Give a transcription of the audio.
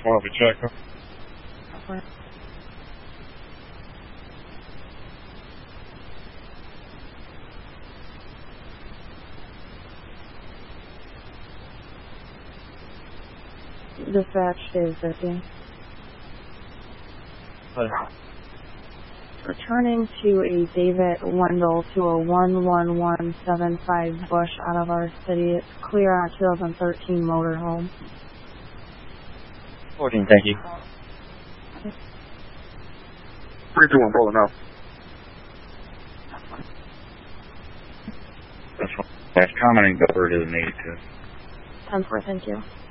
want to check. Dispatch is 50. Hi. Returning to a David Wendell to a 11175 Bush out of our city. It's clear on 2013 motorhome. 14, thank you. 321, pulling out. That's commenting over to the native. 10-4, thank you.